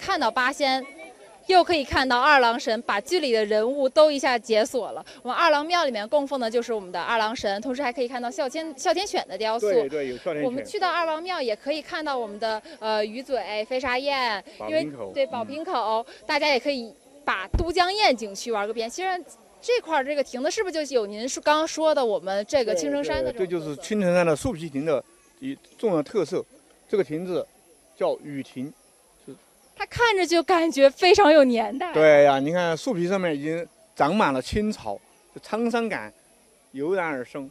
看到八仙，又可以看到二郎神，把剧里的人物都一下解锁了。我们二郎庙里面供奉的就是我们的二郎神，同时还可以看到哮天犬的雕塑。 对，有哮天犬。 我们去到二郎庙也可以看到我们的鱼嘴、飞沙堰，因为对宝瓶口，大家也可以把都江堰景区玩个遍。其实这块这个亭子是不是就有您刚刚说的我们这个青城山的？ 这就是青城山的树皮亭的重要特色。这个亭子叫雨亭。 它看着就感觉非常有年代。 对呀，你看树皮上面已经长满了青草，就沧桑感油然而生。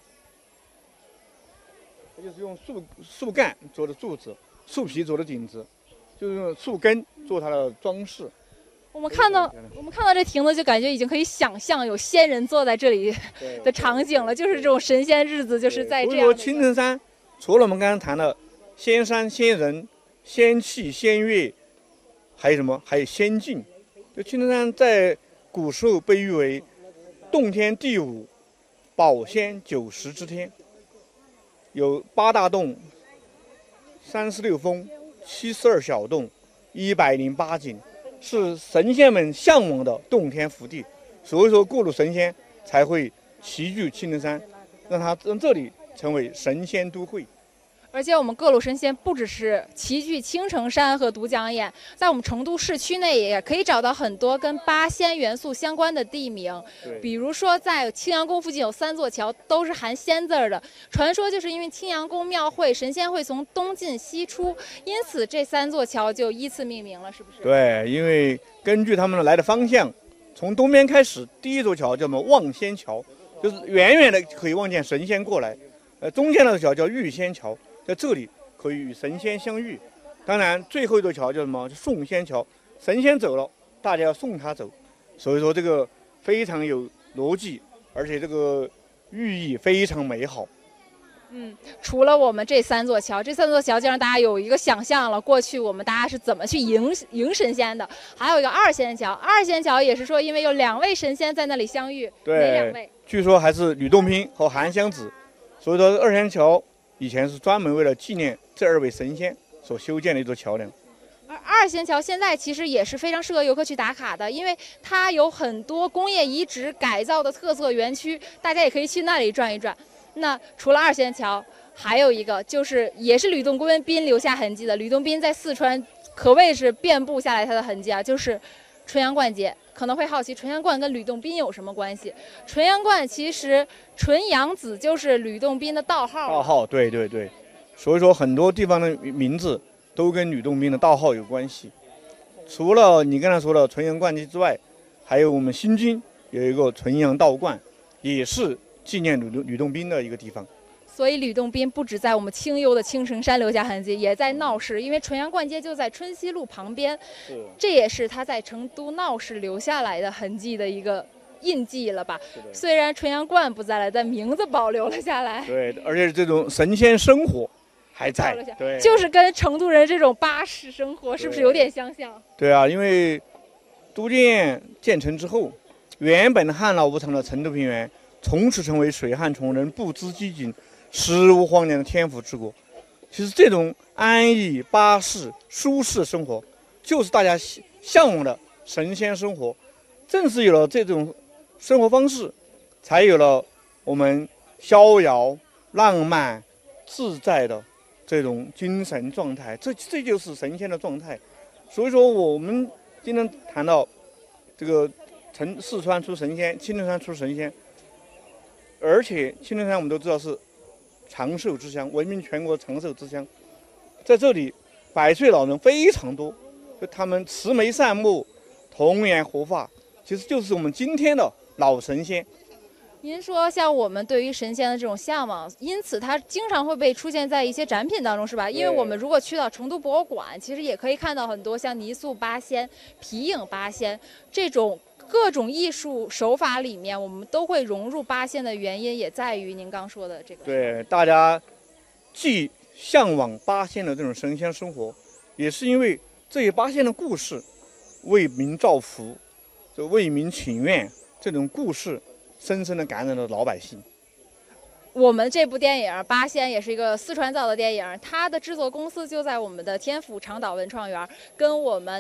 它就是用树干做的柱子，树皮做的顶子，就是用树根做它的装饰。 我们看到这亭子，就感觉已经可以想象有仙人坐在这里的场景了，就是这种神仙日子，就是在这样。 所以说，青城山除了我们刚刚谈的仙山、仙人、仙气、仙乐。还有什么？还有仙境。这青城山在古时候被誉为洞天第5保仙90之天，有8大洞、36峰、72小洞、108景，是神仙们向往的洞天福地。所以说，各路神仙才会齐聚青城山，让这里成为神仙都会。 而且我们各路神仙不只是齐聚青城山和都江堰，在我们成都市区内也可以找到很多跟八仙元素相关的地名。比如说在青阳宫附近有3座桥，都是含仙字的。传说就是因为青阳宫庙会神仙会从东进西出，因此这3座桥就依次命名了，是不是？ 对，因为根据他们来的方向，从东边开始，第1座桥叫做望仙桥，就是远远的可以望见神仙过来。中间那座桥叫遇仙桥。在这里可以与神仙相遇，当然最后一座桥叫什么？送仙桥，神仙走了，大家要送他走，所以说这个非常有逻辑，而且这个寓意非常美好。 除了我们这3座桥，这3座桥就让大家有一个想象了，过去我们大家是怎么去迎神仙的。还有一个二仙桥，二仙桥也是说因为有2位神仙在那里相遇， 对， 哪2位？ 据说还是吕洞宾和韩湘子，所以说二仙桥。以前是专门为了纪念这2位神仙所修建的一座桥梁。 而二仙桥现在其实也是非常适合游客去打卡的，因为它有很多工业遗址改造的特色园区，大家也可以去那里转一转。那除了二仙桥，还有一个就是也是吕洞宾留下痕迹的。吕洞宾在四川可谓是遍布下来他的痕迹啊，就是纯阳观节。可能会好奇纯阳观跟吕洞宾有什么关系？纯阳观其实纯阳子就是吕洞宾的道号。 道号，对。所以说很多地方的名字都跟吕洞宾的道号有关系。除了你刚才说的纯阳观节之外，还有我们新津有一个纯阳道观，也是纪念吕洞宾的一个地方。 所以吕洞宾不止在我们清幽的青城山留下痕迹，也在闹市，因为纯阳观街就在春熙路旁边，这也是他在成都闹市留下来的痕迹的一个印记了吧？虽然纯阳观不在了，但名字保留了下来。 对，而且这种神仙生活还在。对， 就是跟成都人这种巴士生活是不是有点相像？ 对啊，因为都江堰建成之后，原本旱涝无常的成都平原，从此成为水旱穷人不知饥馑。15荒年的天府之国，其实这种安逸、巴适、舒适生活，就是大家向往的神仙生活。正是有了这种生活方式，才有了我们逍遥、浪漫、自在的这种精神状态。这就是神仙的状态。所以说，我们今天谈到这个四川出神仙，青城山出神仙，而且青城山我们都知道是长寿之乡，闻名全国长寿之乡，在这里100岁老人非常多，就他们慈眉善目、童颜活发，其实就是我们今天的老神仙。 您说像我们对于神仙的这种向往，因此它经常会被出现在一些展品当中，是吧？因为我们如果去到成都博物馆，其实也可以看到很多像泥塑八仙、皮影八仙这种各种艺术手法里面，我们都会融入八仙的原因，也在于您刚说的这个。 对，大家既向往八仙的这种神仙生活，也是因为这些八仙的故事为民造福，就为民请愿，这种故事深深地感染了老百姓。 我们这部电影《八仙》也是一个四川造的电影，它的制作公司就在我们的天府长岛文创园，跟我们